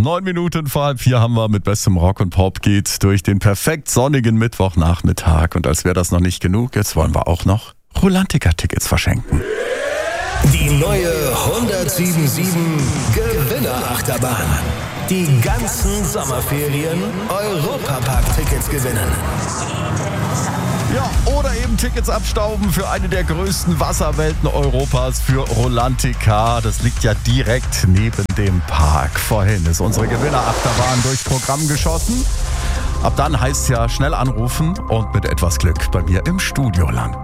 9 Minuten vor halb 4 haben wir mit bestem Rock und Pop geht durch den perfekt sonnigen Mittwochnachmittag. Und als wäre das noch nicht genug, jetzt wollen wir auch noch Rolantica-Tickets verschenken. Die neue 1077 Gewinnerachterbahn. Die ganzen Sommerferien Europapark-Tickets gewinnen. Ja, oder eben Tickets abstauben für eine der größten Wasserwelten Europas für Rolantica. Das liegt ja direkt neben dem Park. Vorhin ist unsere Gewinnerachterbahn durchs Programm geschossen. Ab dann heißt es ja schnell anrufen und mit etwas Glück bei mir im Studio landen.